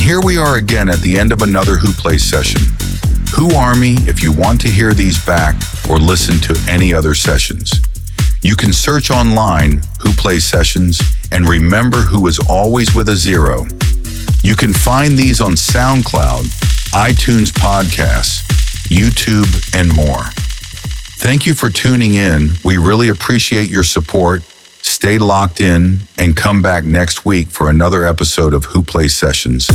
here we are again at the end of another Who Plays session. Who Army if you want to hear these back or listen to any other sessions. You can search online Who Plays Sessions and remember Who is always with a zero. You can find these on SoundCloud, iTunes Podcasts, YouTube, and more. Thank you for tuning in. We really appreciate your support. Stay locked in and come back next week for another episode of Who Plays Sessions.